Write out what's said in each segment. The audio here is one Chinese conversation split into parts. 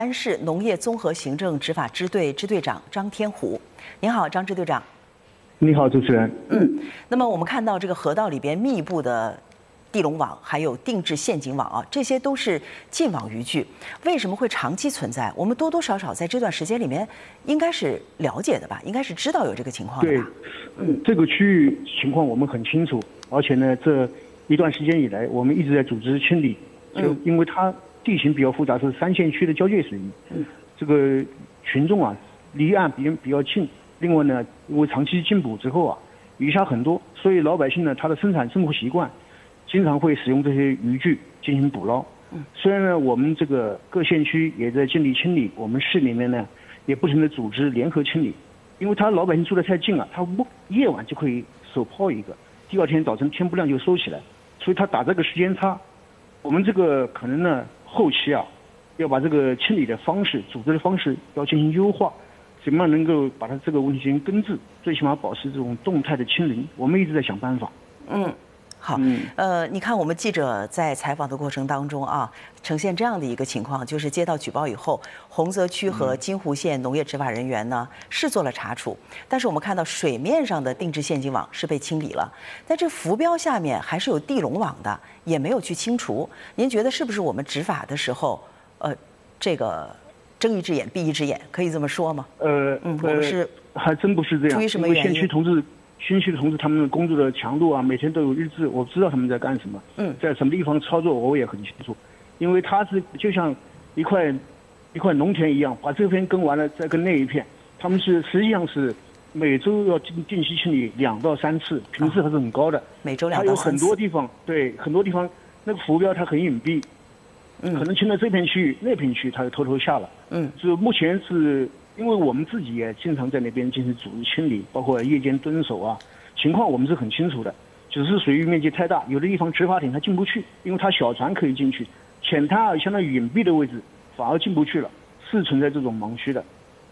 安市农业综合行政执法支队支队长张天虎，您好，张支队长。 你好，主持人。 那么我们看到这个河道里边密布的地笼网，还有定制陷阱网啊，这些都是禁网渔具，为什么会长期存在？我们多多少少在这段时间里面应该是了解的吧，应该是知道有这个情况的吧？ 这个区域情况我们很清楚，而且呢，这一段时间以来，我们一直在组织清理，就因为它地形比较复杂，是3县区的交界水域，这个群众啊离岸比较近，另外呢，因为长期禁捕之后啊，鱼虾很多，所以老百姓呢他的生活习惯经常会使用这些渔具进行捕捞。虽然呢，我们这个各县区也在尽力清理，我们市里面呢也不停的组织联合清理，因为他老百姓住得太近了，他夜晚就可以手抛一个，第二天早晨天不亮就收起来，所以他打这个时间差。我们这个可能呢后期啊，要把这个清理的方式、组织的方式要进行优化，怎么样能够把它这个问题进行根治，最起码保持这种动态的清零，我们一直在想办法。 好，你看我们记者在采访的过程当中啊，呈现这样的一个情况，就是接到举报以后，洪泽区和金湖县农业执法人员呢是做了查处，但是我们看到水面上的定制陷阱网是被清理了，但这浮标下面还是有地笼网的，也没有去清除。您觉得是不是我们执法的时候，这个睁一只眼闭一只眼，可以这么说吗？我们是还真不是这样， 出于什么原因？ 县区的同志他们工作的强度啊，每天都有日志，我知道他们在干什么，在什么地方操作我也很清楚，因为他是就像一块农田一样，把这片耕完了再耕那一片，他们是实际上是每周要定期清理2到3次，频次还是很高的。 每周2到3次。 它有很多地方，对，很多地方那个浮标它很隐蔽，可能清了这片区域，那片区域它就偷偷下了。就目前是。因为我们自己也经常在那边进行组织清理，包括夜间蹲守啊，情况我们是很清楚的。只是水域面积太大，有的地方执法艇它进不去，因为它小船可以进去，浅滩啊相当于隐蔽的位置反而进不去了，是存在这种盲区的。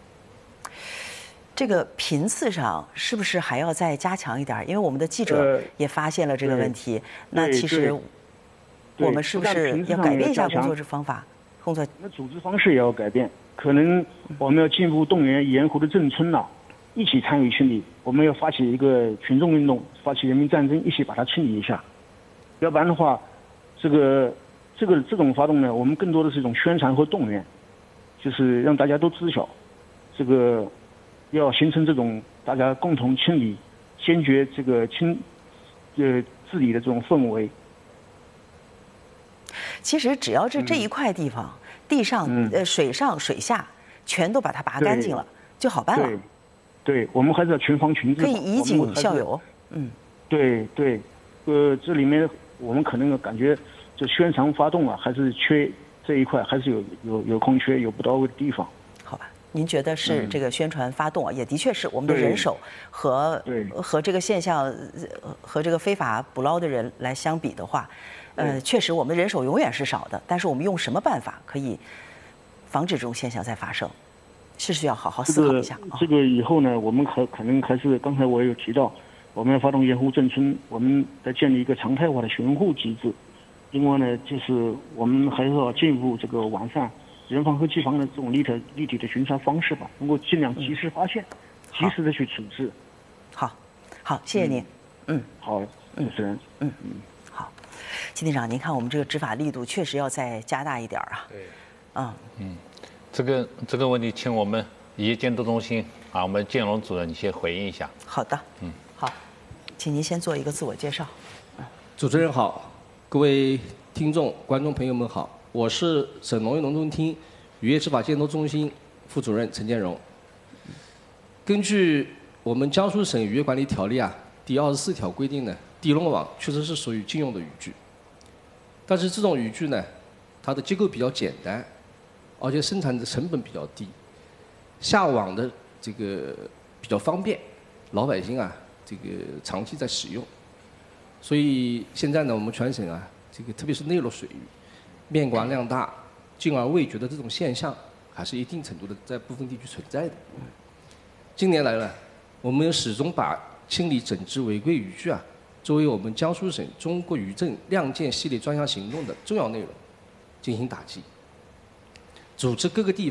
这个频次上是不是还要再加强一点？因为我们的记者也发现了这个问题。那其实我们是不是要改变一下工作方法？ 那组织方式也要改变。可能我们要进一步动员沿湖的镇村呐，一起参与清理。我们要发起一个群众运动，发起人民战争，一起把它清理一下。要不然的话，这种发动呢，我们更多的是一种宣传和动员，就是让大家都知晓，这个要形成这种大家共同清理、坚决这个治理的这种氛围。 其实只要这一块地方。地上、水上、水下，全都把它拔干净了，就好办了。 对，我们还是要群防群治， 可以以儆效尤。 对，这里面我们可能感觉这宣传发动啊，还是缺这一块，还是有空缺、有不到位的地方。 好吧，您觉得是这个宣传发动啊，也的确是我们的人手和这个现象和这个非法捕捞的人来相比的话。确实，我们人手永远是少的，但是我们用什么办法可以防止这种现象再发生，是需要好好思考一下。 这个以后呢，我们可能还是刚才我有提到，我们要发动沿湖镇村，我们在建立一个常态化的巡护机制。另外呢，就是我们还是要进一步这个完善人防和机防的这种立体的巡查方式吧，能够尽量及时发现，及时的去处置。 好，谢谢您。 好，主持人。 好。金队长，您看我们这个执法力度确实要再加大一点啊。 对。这个问题，请我们业监督中心我们建龙主任你先回应一下。 好的。好，请您先做一个自我介绍。 主持人好，各位听众、观众朋友们好，我是省农业农村厅渔业执法监督中心副主任陈建荣。根据我们江苏省渔业管理条例第24条规定呢，地笼网确实是属于禁用的渔具，但是这种渔具呢，它的结构比较简单，而且生产的成本比较低，下网的这个比较方便，老百姓这个长期在使用，所以现在呢，我们全省这个特别是内陆水域，面广量大、禁而未决的这种现象，还是一定程度的在部分地区存在的。近年来呢，我们始终把清理整治违规渔具作为我们江苏省中国渔政亮剑系列专项行动的重要内容进行打击。 组织各个地